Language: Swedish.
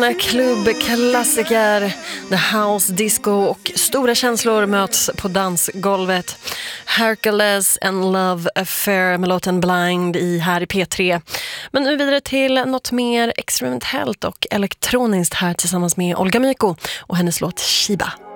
En klubbklassiker, The House Disco, och stora känslor möts på dansgolvet. Hercules and Love Affair med låten Blind här i P3. Men nu vidare till något mer experimentellt och elektroniskt här tillsammans med Olga Myko och hennes låt Shiba.